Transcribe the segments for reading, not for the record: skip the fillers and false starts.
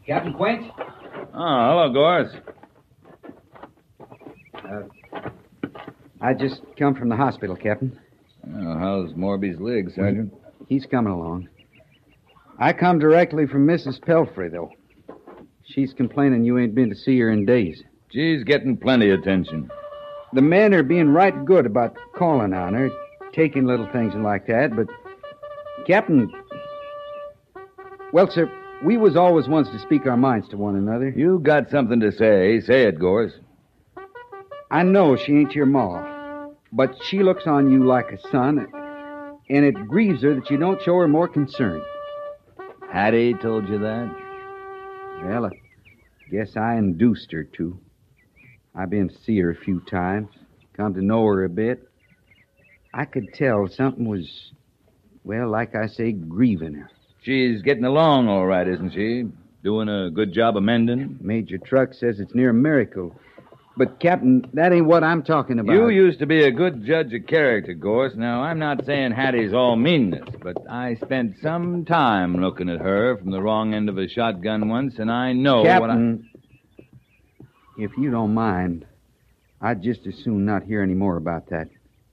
Captain Quaint? Oh, hello, Gorse. I just come from the hospital, Captain. Oh, how's Morby's leg, Sergeant? He's coming along. I come directly from Mrs. Pelfrey, though. She's complaining you ain't been to see her in days. She's getting plenty of attention. The men are being right good about calling on her, taking little things and like that, but... Captain... Well, sir, we was always ones to speak our minds to one another. You got something to say. Say it, Gorse. I know she ain't your ma, but she looks on you like a son, and it grieves her that you don't show her more concern. Hattie told you that? Well, I guess I induced her to. I've been to see her a few times, come to know her a bit. I could tell something was, well, like I say, grieving her. She's getting along all right, isn't she? Doing a good job of mending? Major Truck says it's near a miracle. But, Captain, that ain't what I'm talking about. You used to be a good judge of character, Gorse. Now, I'm not saying Hattie's all meanness, but I spent some time looking at her from the wrong end of a shotgun once, and I know Captain, if you don't mind, I'd just as soon not hear any more about that.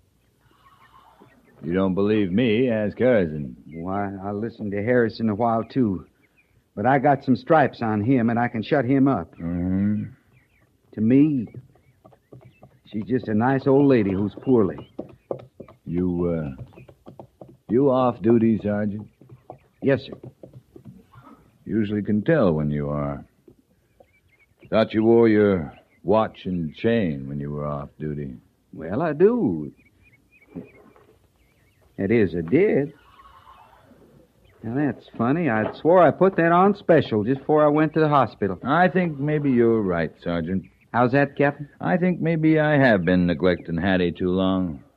You don't believe me, ask Harrison. Why, I'll listen to Harrison a while, too. But I got some stripes on him, and I can shut him up. Mm-hmm. To me, she's just a nice old lady who's poorly. You off duty, Sergeant? Yes, sir. Usually can tell when you are. Thought you wore your watch and chain when you were off duty. Well, I do. That is, I did. Now, that's funny. I swore I put that on special just before I went to the hospital. I think maybe you're right, Sergeant. How's that, Captain? I think maybe I have been neglecting Hattie too long.